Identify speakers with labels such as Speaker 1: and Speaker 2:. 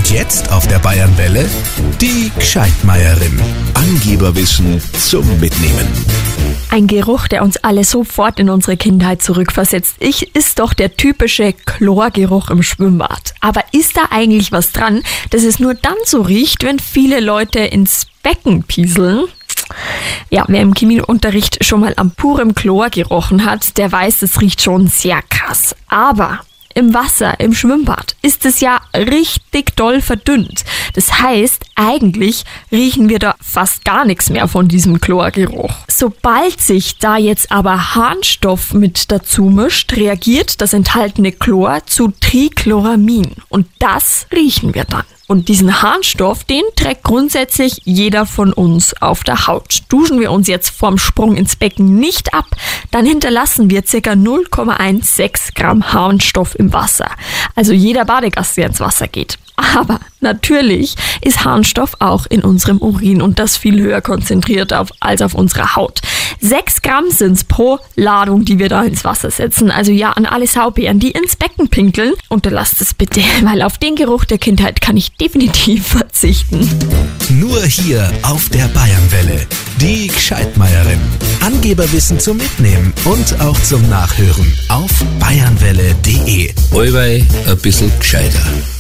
Speaker 1: Und jetzt auf der Bayernwelle die Gscheidmeierin. Angeberwissen zum Mitnehmen.
Speaker 2: Ein Geruch, der uns alle sofort in unsere Kindheit zurückversetzt. Ist doch der typische Chlorgeruch im Schwimmbad. Aber ist da eigentlich was dran, dass es nur dann so riecht, wenn viele Leute ins Becken pieseln? Ja, wer im Chemieunterricht schon mal am purem Chlor gerochen hat, der weiß, es riecht schon sehr krass. Aber im Wasser, im Schwimmbad, ist es ja richtig doll verdünnt. Das heißt, eigentlich riechen wir da fast gar nichts mehr von diesem Chlorgeruch. Sobald sich da jetzt aber Harnstoff mit dazu mischt, reagiert das enthaltene Chlor zu Trichloramin. Und das riechen wir dann. Und diesen Harnstoff, den trägt grundsätzlich jeder von uns auf der Haut. Duschen wir uns jetzt vorm Sprung ins Becken nicht ab, dann hinterlassen wir ca. 0,16 Gramm Harnstoff im Wasser. Also jeder Badegast, der ins Wasser geht. Aber natürlich ist Harnstoff auch in unserem Urin und das viel höher konzentriert als auf unserer Haut. 6 Gramm sind's pro Ladung, die wir da ins Wasser setzen. Also ja, an alle Saubären, die ins Becken pinkeln, unterlasst es bitte, weil auf den Geruch der Kindheit kann ich definitiv verzichten.
Speaker 1: Nur hier auf der Bayernwelle. Die Gscheidmeierin. Angeberwissen zum Mitnehmen und auch zum Nachhören auf bayernwelle.de.
Speaker 3: Allweil ein bisschen gescheiter.